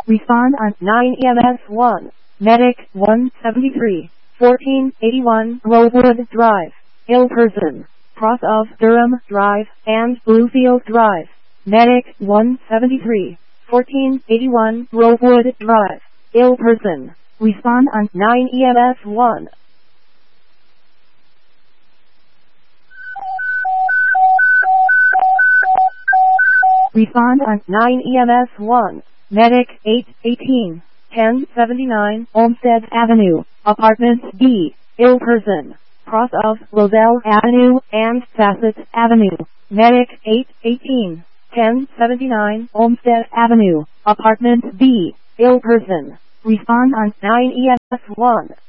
Respond on 9 EMS 1. Medic 173. 1481 Rosewood Drive. Ill person. Cross of Durham Drive and Bluefield Drive. Medic 173. 1481 Rosewood Drive. Ill person. Respond on 9 EMS 1. Respond on 9 EMS 1. Medic 818. 1079 Olmsted Avenue, Apartment B. Ill person. Cross of Roselle Avenue and Bassett Avenue. Medic 818. 1079 Olmsted Avenue, Apartment B. Ill person. Respond on 9 EMS 1.